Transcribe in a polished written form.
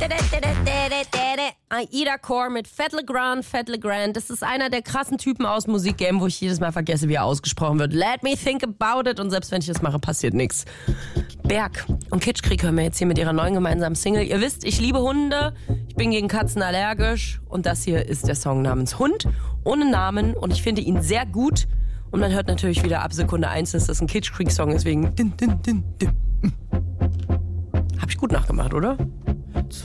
Aida Core mit Fat Legrand. Das ist einer der krassen Typen aus Musikgame, wo ich jedes Mal vergesse, wie er ausgesprochen wird. Let me think about it. Und selbst wenn ich das mache, passiert nichts. Berg und Kitschkrieg hören wir jetzt hier mit ihrer neuen gemeinsamen Single. Ihr wisst, ich liebe Hunde. Ich bin gegen Katzen allergisch. Und das hier ist der Song namens Hund. Ohne Namen. Und ich finde ihn sehr gut. Und man hört natürlich wieder ab Sekunde 1, dass das ein Kitschkrieg-Song ist, wegen... Hab ich gut nachgemacht, oder?